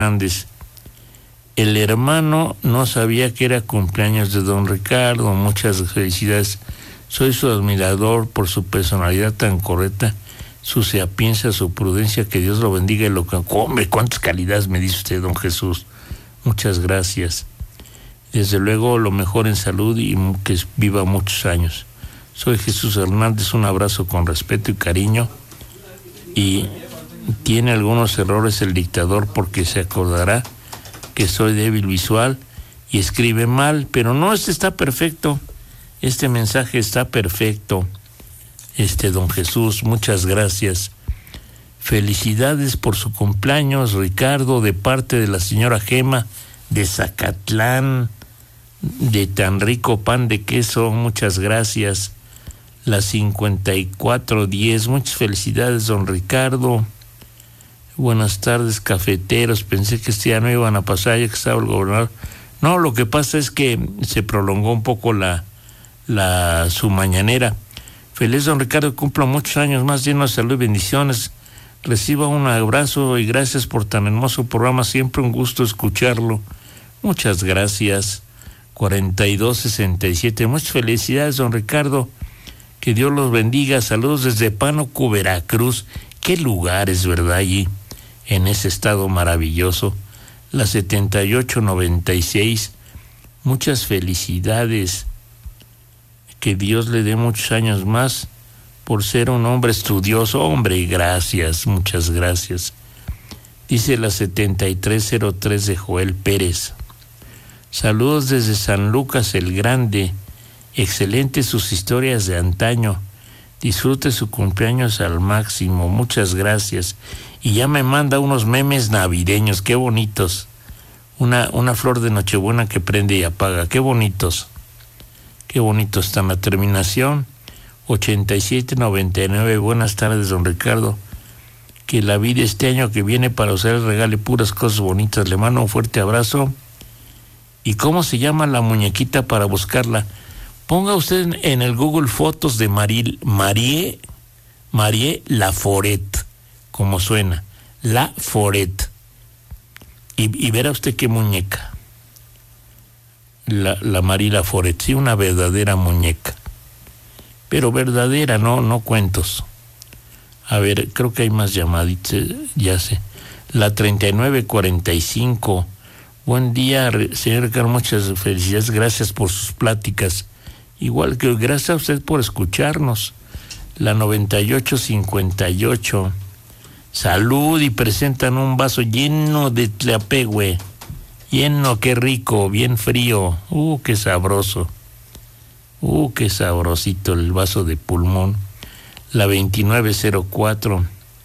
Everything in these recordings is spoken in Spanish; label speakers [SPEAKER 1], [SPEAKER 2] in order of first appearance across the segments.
[SPEAKER 1] Hernández. El hermano no sabía que era cumpleaños de don Ricardo. Muchas felicidades. Soy su admirador por su personalidad tan correcta, su sapiencia, su prudencia. Que Dios lo bendiga y lo que... Hombre, cuántas calidades me dice usted, don Jesús. Muchas gracias. Desde luego, lo mejor en salud y que viva muchos años. Soy Jesús Hernández. Un abrazo con respeto y cariño. Y tiene algunos errores el dictador, porque se acordará que soy débil visual y escribe mal, pero no, este está perfecto. Este mensaje está perfecto. Don Jesús, muchas gracias. Felicidades por su cumpleaños, Ricardo, de parte de la señora Gema de Zacatlán, de tan rico pan de queso. Muchas gracias. La 5410, muchas felicidades, don Ricardo. Buenas tardes, cafeteros. Pensé que este día no iban a pasar, ya que estaba el gobernador. No, lo que pasa es que se prolongó un poco su mañanera. Feliz don Ricardo, cumpla muchos años más, llenos de salud y bendiciones. Reciba un abrazo y gracias por tan hermoso programa. Siempre un gusto escucharlo. Muchas gracias. 4267. Muchas felicidades, don Ricardo. Que Dios los bendiga. Saludos desde Pánuco, Veracruz. Qué lugares, ¿verdad? Allí, en ese estado maravilloso. La 7896. Muchas felicidades. Que Dios le dé muchos años más por ser un hombre estudioso. Hombre, gracias, muchas gracias. Dice la 7303 de Joel Pérez. Saludos desde San Lucas el Grande. Excelentes sus historias de antaño. Disfrute su cumpleaños al máximo. Muchas gracias. Y ya me manda unos memes navideños. Qué bonitos. Una flor de Nochebuena que prende y apaga. Qué bonitos. Qué bonito está la terminación. 8799. Buenas tardes, don Ricardo. Que la vida este año que viene para usted regale puras cosas bonitas. Le mando un fuerte abrazo. ¿Y cómo se llama la muñequita para buscarla? Ponga usted en el Google fotos de Marie Laforet, como suena, Laforet, y verá usted qué muñeca, la Marie Laforet, sí, una verdadera muñeca, pero verdadera, no cuentos. A ver, creo que hay más llamaditas, ya sé. La 3945, buen día, señor Ricardo, muchas felicidades, gracias por sus pláticas. Igual que gracias a usted por escucharnos. La 9858. Salud, y presentan un vaso lleno de tlapegue. Lleno, qué rico, bien frío. Qué sabroso. Qué sabrosito el vaso de pulmón. La 2904.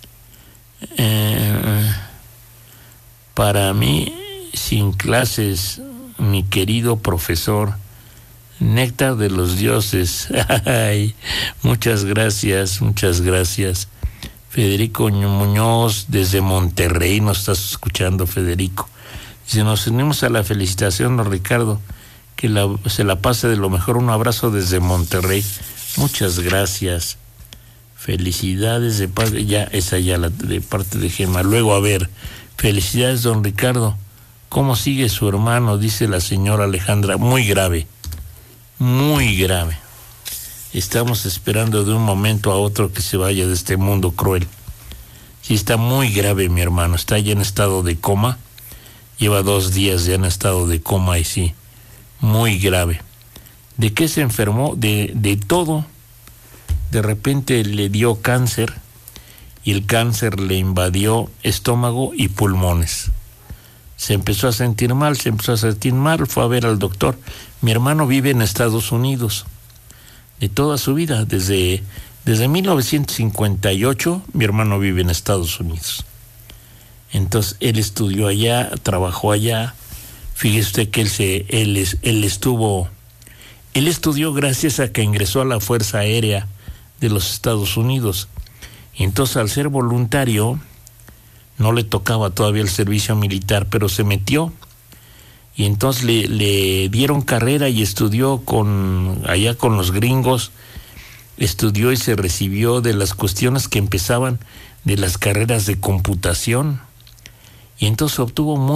[SPEAKER 1] Para mí, sin clases, mi querido profesor. Néctar de los dioses. Ay, muchas gracias. Federico Muñoz desde Monterrey nos estás escuchando, Federico. Dice, nos unimos a la felicitación, don Ricardo, que se la pase de lo mejor. Un abrazo desde Monterrey. Muchas gracias. Felicidades de parte, ya esa ya de parte de Gema. Luego, a ver, felicidades, don Ricardo. ¿Cómo sigue su hermano? Dice la señora Alejandra. Muy grave. Estamos esperando de un momento a otro que se vaya de este mundo cruel. Sí, está muy grave mi hermano, está ya en estado de coma, lleva 2 días ya en estado de coma y sí, muy grave. ¿De qué se enfermó? De todo. De repente le dio cáncer y el cáncer le invadió estómago y pulmones. Se empezó a sentir mal, fue a ver al doctor. Mi hermano vive en Estados Unidos de toda su vida, desde 1958 mi hermano vive en Estados Unidos. Entonces él estudió allá, trabajó allá. Fíjese usted que él estudió gracias a que ingresó a la Fuerza Aérea de los Estados Unidos. Y entonces al ser voluntario no le tocaba todavía el servicio militar, pero se metió y entonces le dieron carrera y estudió allá con los gringos, estudió y se recibió de las cuestiones que empezaban de las carreras de computación y entonces obtuvo